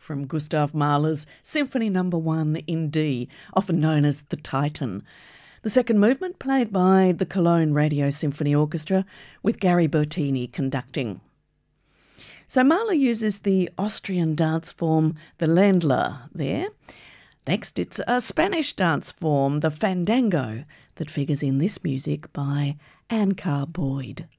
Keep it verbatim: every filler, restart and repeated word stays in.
from Gustav Mahler's Symphony Number One in D, often known as the Titan. The second movement played by the Cologne Radio Symphony Orchestra with Gary Bertini conducting. So Mahler uses the Austrian dance form, the Ländler, there. Next, it's a Spanish dance form, the Fandango, that figures in this music by Anne Carr Boyd.